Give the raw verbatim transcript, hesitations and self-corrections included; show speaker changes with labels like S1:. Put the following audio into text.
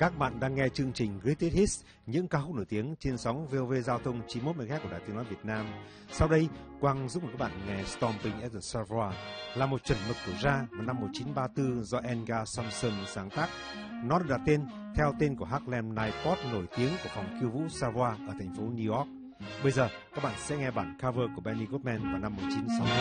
S1: Các bạn đang nghe chương trình Greatest Hits, những ca khúc nổi tiếng trên sóng vê o vê Giao thông chín mươi mốt mê ga héc của Đài Tiếng nói Việt Nam. Sau đây, Quang giúp các bạn nghe Stomping at the Savoy là một chuẩn mực của Ra vào năm một nghìn chín trăm ba mươi tư do Edgar Sampson sáng tác. Nó được đặt tên theo tên của Harlem Night Pop nổi tiếng của phòng khiêu vũ Savoy ở thành phố New York. Bây giờ, các bạn sẽ nghe bản cover của Benny Goodman vào năm một nghìn chín trăm sáu mươi.